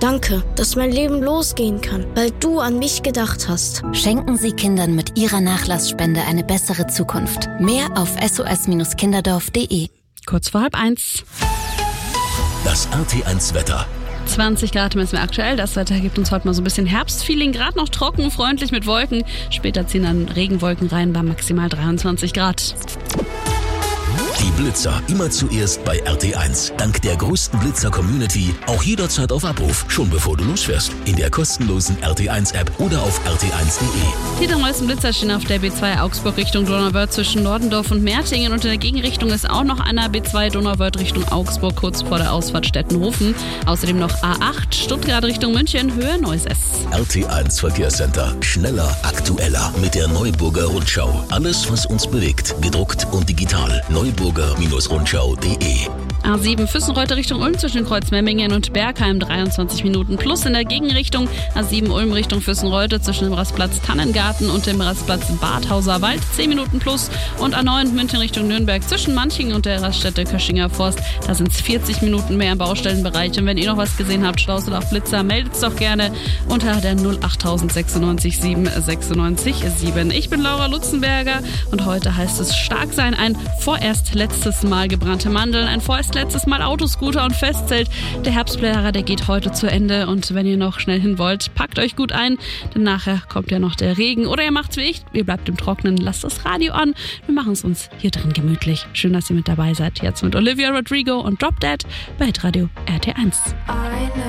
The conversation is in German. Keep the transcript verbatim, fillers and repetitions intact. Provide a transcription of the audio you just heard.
Danke, dass mein Leben losgehen kann, weil du an mich gedacht hast. Schenken Sie Kindern mit Ihrer Nachlassspende eine bessere Zukunft. Mehr auf s o s kinderdorf punkt d e. Kurz vor halb eins. Das R T eins Wetter. zwanzig Grad messen wir aktuell. Das Wetter gibt uns heute mal so ein bisschen Herbstfeeling. Gerade noch trocken, freundlich mit Wolken. Später ziehen dann Regenwolken rein bei maximal dreiundzwanzig Grad. Die Blitzer immer zuerst bei R T eins. Dank der größten Blitzer-Community auch jederzeit auf Abruf, schon bevor du losfährst. In der kostenlosen R T eins App oder auf r t eins punkt d e. Die drei neuesten Blitzer stehen auf der B zwei Augsburg Richtung Donauwörth zwischen Nordendorf und Mertingen. Und in der Gegenrichtung ist auch noch einer B zwei Donauwörth Richtung Augsburg kurz vor der Ausfahrt Stettenhofen. Außerdem noch A acht Stuttgart Richtung München, Höhe Neuss. R T eins Verkehrscenter. Schneller, aktueller mit der Neuburger Rundschau. Alles, was uns bewegt, gedruckt und digital. neuburger Rundschau punkt d e. A sieben Füssenreuter Richtung Ulm zwischen Kreuzmemmingen und Bergheim dreiundzwanzig Minuten plus in der Gegenrichtung. A sieben Ulm Richtung Füssenreuter zwischen dem Rastplatz Tannengarten und dem Rastplatz Badhauser Wald zehn Minuten plus. Und A neun München Richtung Nürnberg zwischen Manching und der Raststätte Köschinger Forst. Da sind es vierzig Minuten mehr im Baustellenbereich. Und wenn ihr noch was gesehen habt, Staus oder auch Blitzer, meldet es doch gerne unter der null acht sechsundneunzig sieben sechsundneunzig sieben. Ich bin Laura Lutzenberger und heute heißt es stark sein. Ein vorerst letztes Mal gebrannte Mandeln, ein vorerst letztes Mal Autoscooter und Festzelt. Der Herbstblätter, der geht heute zu Ende und wenn ihr noch schnell hin wollt, packt euch gut ein, denn nachher kommt ja noch der Regen oder ihr macht's wie ich, ihr bleibt im Trocknen, lasst das Radio an, wir machen es uns hier drin gemütlich. Schön, dass ihr mit dabei seid. Jetzt mit Olivia Rodrigo und Drop Dead bei Radio R T eins.